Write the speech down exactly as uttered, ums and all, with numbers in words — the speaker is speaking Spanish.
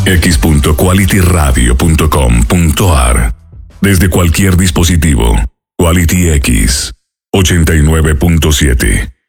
x punto quality radio punto com punto a r. Desde cualquier dispositivo. Quality X ochenta y nueve punto siete.